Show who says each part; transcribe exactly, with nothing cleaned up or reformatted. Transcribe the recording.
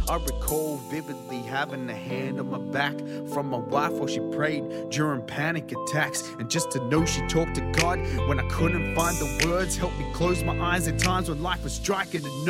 Speaker 1: I recall vividly having a hand on my back from my wife while she prayed during panic attacks. And just to know she talked to God when I couldn't find the words, helped me close my eyes at times when life was striking. And